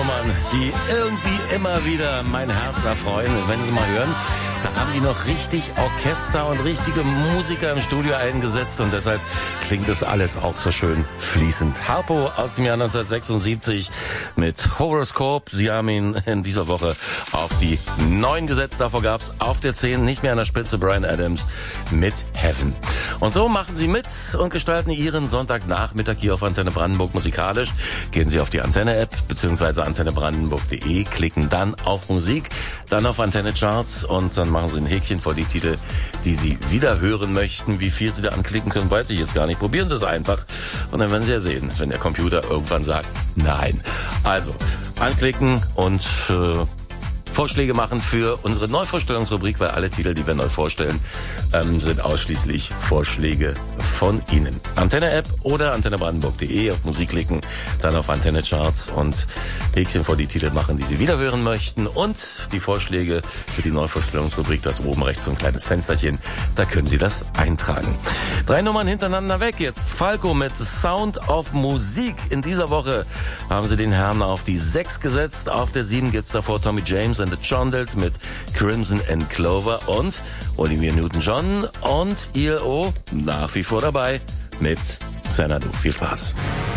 Nummern, die irgendwie immer wieder mein Herz erfreuen. Wenn Sie mal hören, da haben die noch richtig Orchester und richtige Musiker im Studio eingesetzt und deshalb klingt das alles auch so schön fließend. Harpo aus dem Jahr 1976 mit Horoscope. Sie haben ihn in dieser Woche auf die 9 gesetzt. Davor gab es auf der 10 nicht mehr an der Spitze Bryan Adams mit Heaven. Und so machen Sie mit und gestalten Ihren Sonntagnachmittag hier auf Antenne Brandenburg musikalisch. Gehen Sie auf die Antenne-App bzw. antennebrandenburg.de, klicken dann auf Musik, dann auf Antenne Charts und dann machen Sie ein Häkchen vor die Titel, die Sie wieder hören möchten. Wie viel Sie da anklicken können, weiß ich jetzt gar nicht. Probieren Sie es einfach und dann werden Sie ja sehen, wenn der Computer irgendwann sagt, nein. Also, anklicken und Vorschläge machen für unsere Neuvorstellungsrubrik, weil alle Titel, die wir neu vorstellen, sind ausschließlich Vorschläge von Ihnen. Antenne-App oder antennebrandenburg.de, auf Musik klicken, dann auf Antenne Charts und Häkchen vor die Titel machen, die Sie wieder hören möchten und die Vorschläge für die Neuvorstellungsrubrik, das oben rechts so ein kleines Fensterchen, da können Sie das eintragen. 3 Nummern hintereinander weg jetzt. Falco mit Sound of Musik. In dieser Woche haben Sie den Herrn auf die 6 gesetzt. Auf der 7 gibt's davor Tommy James and the Chondels mit Crimson and Clover und Olivia Newton-John und ILO nach wie vor dabei mit Xanadu. Viel Spaß.